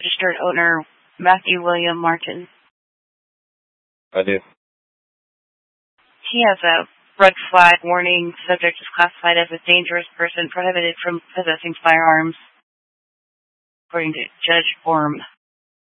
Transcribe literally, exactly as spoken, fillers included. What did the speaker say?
registered owner Matthew William Martin? I do. He has a red flag warning. Subject is classified as a dangerous person prohibited from possessing firearms, according to Judge Orm.